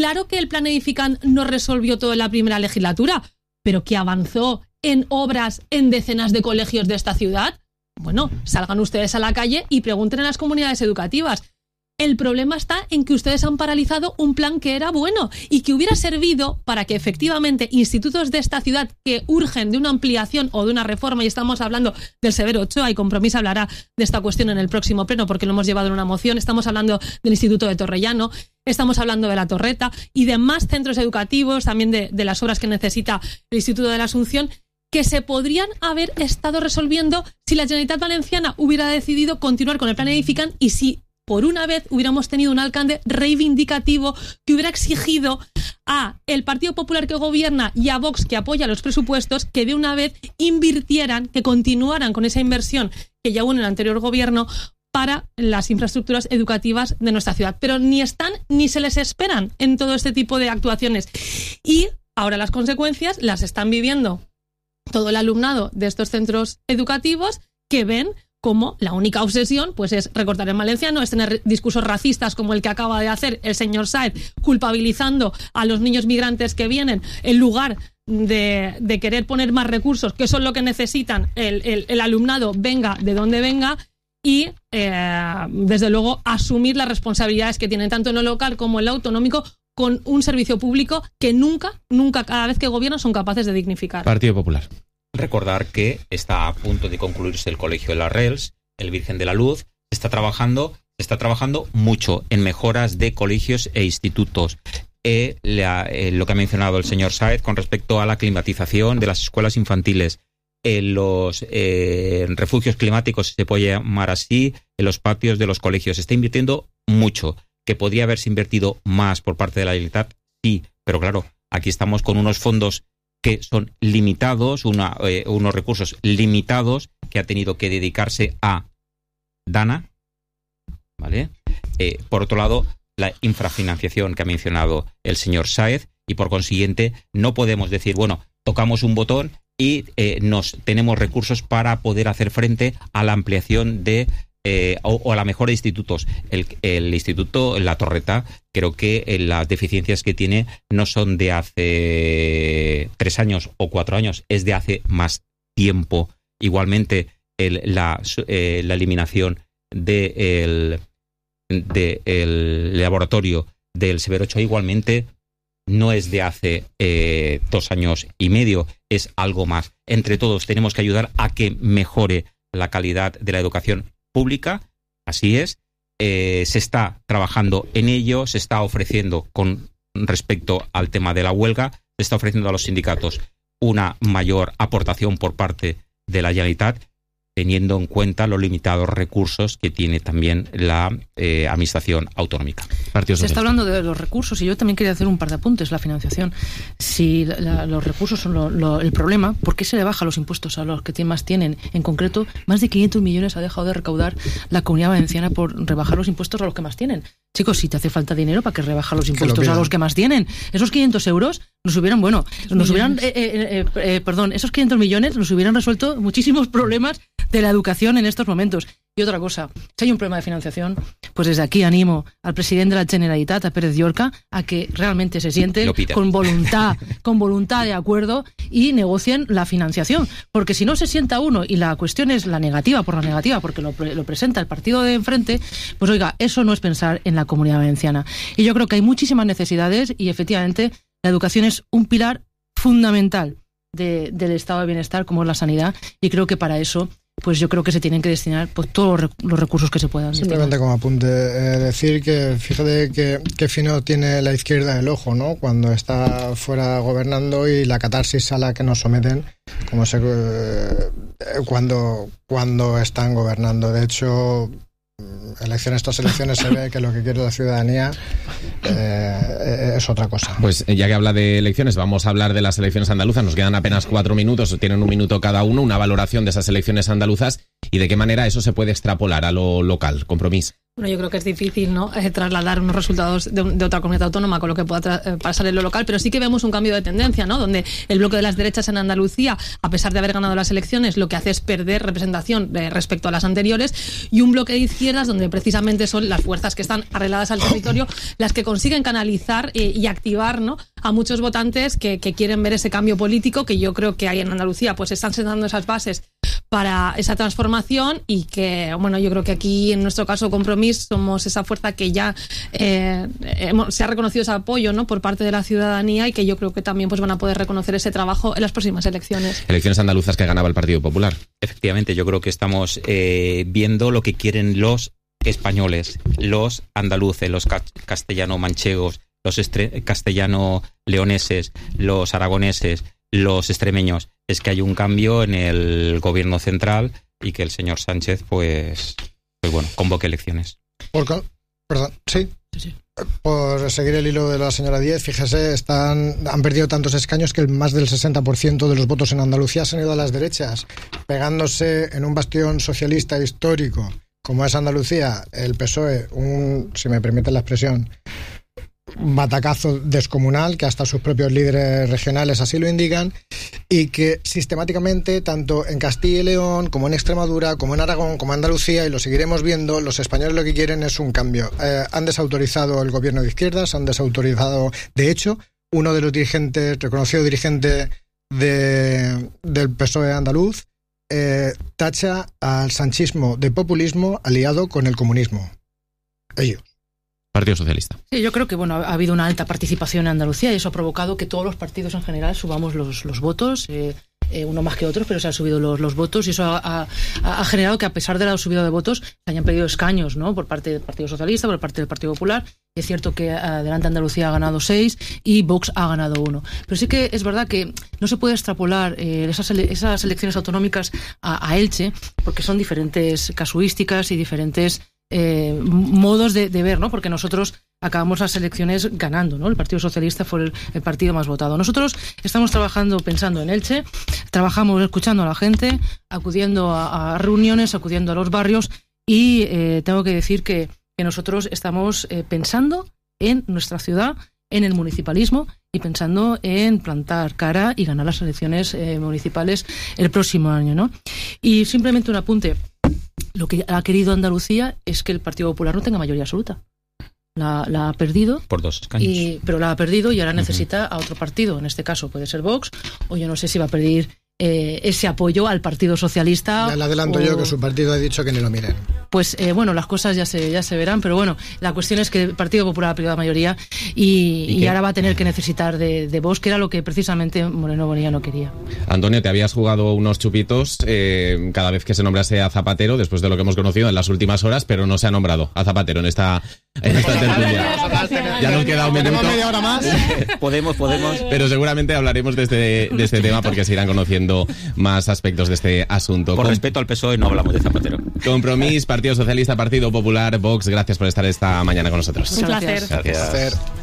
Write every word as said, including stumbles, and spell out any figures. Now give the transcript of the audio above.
Claro que el plan Edifican no resolvió todo en la primera legislatura, pero que avanzó en obras en decenas de colegios de esta ciudad. Bueno, salgan ustedes a la calle y pregunten a las comunidades educativas. El problema está en que ustedes han paralizado un plan que era bueno y que hubiera servido para que efectivamente institutos de esta ciudad que urgen de una ampliación o de una reforma, y estamos hablando del Severo Ochoa, y Compromís hablará de esta cuestión en el próximo pleno porque lo hemos llevado en una moción, estamos hablando del Instituto de Torrellano, estamos hablando de La Torreta y de más centros educativos, también de, de las obras que necesita el Instituto de la Asunción, que se podrían haber estado resolviendo si la Generalitat Valenciana hubiera decidido continuar con el plan Edifican y si por una vez hubiéramos tenido un alcalde reivindicativo que hubiera exigido a el Partido Popular que gobierna y a Vox que apoya los presupuestos que de una vez invirtieran, que continuaran con esa inversión que ya hubo en el anterior gobierno para las infraestructuras educativas de nuestra ciudad. Pero ni están ni se les esperan en todo este tipo de actuaciones. Y ahora las consecuencias las están viviendo todo el alumnado de estos centros educativos, que ven como la única obsesión pues es recortar en valenciano, es tener discursos racistas como el que acaba de hacer el señor Sáez, culpabilizando a los niños migrantes que vienen, en lugar de, de querer poner más recursos, que son lo que necesitan el, el, el alumnado, venga de donde venga, y eh, desde luego asumir las responsabilidades que tienen tanto en lo local como en lo autonómico, con un servicio público que nunca, nunca, cada vez que gobiernan, son capaces de dignificar. Partido Popular. Recordar que está a punto de concluirse el Colegio de las Rels, el Virgen de la Luz. Se está trabajando, se está trabajando mucho en mejoras de colegios e institutos. Eh, la, eh, lo que ha mencionado el señor Sáez con respecto a la climatización de las escuelas infantiles, en los eh, refugios climáticos, si se puede llamar así, en los patios de los colegios. Se está invirtiendo mucho. ¿Que podría haberse invertido más por parte de la Generalitat? Sí, pero claro, aquí estamos con unos fondos que son limitados, una, eh, unos recursos limitados que ha tenido que dedicarse a Dana, ¿vale? Eh, por otro lado, la infrafinanciación que ha mencionado el señor Sáez, y por consiguiente no podemos decir, bueno, tocamos un botón y eh, nos tenemos recursos para poder hacer frente a la ampliación de Eh, o, o a la mejora de institutos. El, el instituto La Torreta, creo que eh, las deficiencias que tiene no son de hace tres años o cuatro años, es de hace más tiempo. Igualmente, el, la, eh, la eliminación del de de el laboratorio del Severo Ochoa, igualmente, no es de hace eh, dos años y medio, es algo más. Entre todos tenemos que ayudar a que mejore la calidad de la educación pública, así es, eh, se está trabajando en ello, se está ofreciendo con respecto al tema de la huelga, se está ofreciendo a los sindicatos una mayor aportación por parte de la Generalitat, teniendo en cuenta los limitados recursos que tiene también la eh, administración autonómica. Partido Se está hablando de los recursos y yo también quería hacer un par de apuntes. La financiación, si la, la, los recursos son lo, lo, el problema, ¿por qué se le baja los impuestos a los que más tienen? En concreto, más de quinientos millones ha dejado de recaudar la Comunidad Valenciana por rebajar los impuestos a los que más tienen. Chicos, si te hace falta dinero, ¿para qué rebajar los impuestos a los que más tienen? Esos quinientos euros nos hubieran, bueno, nos hubieran, eh, eh, eh, perdón, esos quinientos millones nos hubieran resuelto muchísimos problemas de la educación en estos momentos. Y otra cosa, si hay un problema de financiación, pues desde aquí animo al presidente de la Generalitat, a Pérez Llorca, a que realmente se sienten con voluntad, con voluntad de acuerdo y negocien la financiación. Porque si no se sienta uno y la cuestión es la negativa por la negativa, porque lo, lo presenta el partido de enfrente, pues oiga, eso no es pensar en la Comunidad Valenciana. Y yo creo que hay muchísimas necesidades y efectivamente la educación es un pilar fundamental de, del estado de bienestar como es la sanidad, y creo que para eso pues yo creo que se tienen que destinar pues, todos los recursos que se puedan. Simplemente como apunte, eh, decir que fíjate que, que fino tiene la izquierda el ojo, ¿no? Cuando está fuera gobernando y la catarsis a la que nos someten como se, eh, cuando, cuando están gobernando. De hecho, elecciones tras elecciones se ve que lo que quiere la ciudadanía eh, es otra cosa. Pues ya que habla de elecciones, vamos a hablar de las elecciones andaluzas. Nos quedan apenas cuatro minutos, tienen un minuto cada uno, una valoración de esas elecciones andaluzas y de qué manera eso se puede extrapolar a lo local. Compromís. Bueno, yo creo que es difícil, ¿no?, eh, trasladar unos resultados de, de otra comunidad autónoma con lo que pueda tra- pasar en lo local, pero sí que vemos un cambio de tendencia, ¿no?, donde el bloque de las derechas en Andalucía, a pesar de haber ganado las elecciones, lo que hace es perder representación eh, respecto a las anteriores, y un bloque de izquierdas donde precisamente son las fuerzas que están arregladas al territorio las que consiguen canalizar eh, y activar, ¿no?, a muchos votantes que, que quieren ver ese cambio político, que yo creo que hay en Andalucía, pues están sentando esas bases para esa transformación, y que, bueno, yo creo que aquí en nuestro caso Compromís somos esa fuerza que ya eh, hemos, se ha reconocido ese apoyo, ¿no?, por parte de la ciudadanía, y que yo creo que también pues van a poder reconocer ese trabajo en las próximas elecciones. Elecciones andaluzas que ganaba el Partido Popular. Efectivamente, yo creo que estamos eh, viendo lo que quieren los españoles, los andaluces, los ca- castellano-manchegos, los estre- castellano-leoneses, los aragoneses, los extremeños. Es que hay un cambio en el gobierno central y que el señor Sánchez, pues, pues bueno, convoque elecciones. Por, co- perdón, ¿sí? Sí, sí. Por seguir el hilo de la señora Díez, fíjese, están, han perdido tantos escaños que el más del sesenta por ciento de los votos en Andalucía se han ido a las derechas, pegándose en un bastión socialista histórico como es Andalucía, el P S O E, un, si me permite la expresión, batacazo descomunal, que hasta sus propios líderes regionales así lo indican, y que sistemáticamente, tanto en Castilla y León, como en Extremadura, como en Aragón, como en Andalucía, y lo seguiremos viendo, los españoles lo que quieren es un cambio. Eh, han desautorizado el gobierno de izquierdas, han desautorizado, de hecho, uno de los dirigentes, reconocido dirigente de, del P S O E andaluz, eh, tacha al sanchismo de populismo aliado con el comunismo. Ellos. Partido Socialista. Sí, yo creo que bueno, ha habido una alta participación en Andalucía y eso ha provocado que todos los partidos en general subamos los, los votos, eh, eh, uno más que otros, pero se han subido los, los votos, y eso ha, ha, ha generado que, a pesar de la subida de votos, se hayan perdido escaños, ¿no?, por parte del Partido Socialista, por parte del Partido Popular. Es cierto que Adelante Andalucía ha ganado seis y Vox ha ganado uno. Pero sí que es verdad que no se puede extrapolar eh, esas, ele- esas elecciones autonómicas a, a Elche, porque son diferentes casuísticas y diferentes Eh, modos de, de ver, ¿no? Porque nosotros acabamos las elecciones ganando, ¿no? El Partido Socialista fue el, el partido más votado. Nosotros estamos trabajando pensando en Elche, trabajamos escuchando a la gente, acudiendo a, a reuniones, acudiendo a los barrios, y eh, tengo que decir que, que nosotros estamos eh, pensando en nuestra ciudad, en el municipalismo, y pensando en plantar cara y ganar las elecciones eh, municipales el próximo año, ¿no? Y simplemente un apunte. Lo que ha querido Andalucía es que el Partido Popular no tenga mayoría absoluta. La, la ha perdido. Por dos escaños. Y, pero la ha perdido y ahora necesita a otro partido. En este caso puede ser Vox, o yo no sé si va a pedir eh, ese apoyo al Partido Socialista. Ya le adelanto o... yo que su partido ha dicho que ni lo miren. Pues eh, bueno, las cosas ya se ya se verán, pero bueno, la cuestión es que el Partido Popular ha perdido la mayoría y, ¿Y y ahora va a tener que necesitar de, de Vox, que era lo que precisamente Moreno Bonilla no quería. Antonio, te habías jugado unos chupitos eh, cada vez que se nombrase a Zapatero, después de lo que hemos conocido en las últimas horas, pero no se ha nombrado a Zapatero en esta, en esta tertulia. Ya nos queda un minuto. media hora más. podemos, podemos. Pero seguramente hablaremos de este, de este tema porque se irán conociendo más aspectos de este asunto. Por Con, respeto al P S O E no hablamos de Zapatero. Compromís, Partido Socialista, Partido Popular, Vox, gracias por estar esta mañana con nosotros. Un placer. Gracias. Gracias. Hacer